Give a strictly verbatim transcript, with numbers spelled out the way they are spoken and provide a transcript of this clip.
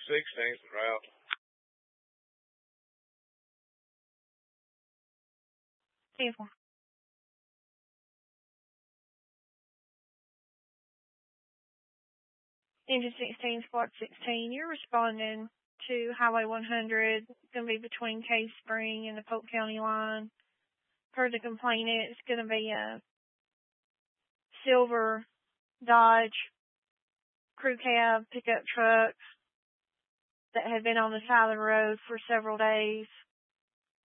sixteenth route. ten four. Engine sixteen, Squad sixteen, you're responding to Highway one hundred. It's going to be between Cave Spring and the Polk County line. Per the complainant, it's going to be a silver Dodge crew cab pickup truck that had been on the side of the road for several days.